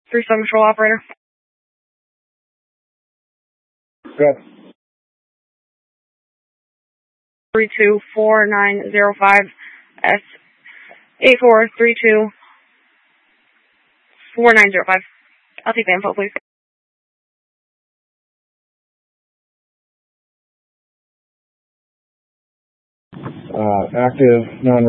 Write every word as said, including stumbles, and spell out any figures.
three seven Patrol Operator. Good. three two four nine zero five S eight four three two four nine zero five. I'll take the info, please. Uh, active non